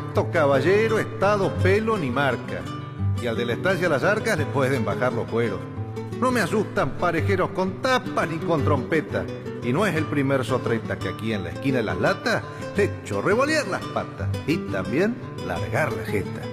Esto, caballero, estado, pelo ni marca. Y al de la estancia Las Arcas le pueden bajar los cueros. No me asustan parejeros con tapas ni con trompeta. Y no es el primer sotreta que aquí en la esquina de las latas le echo revolear las patas y también largar la jeta.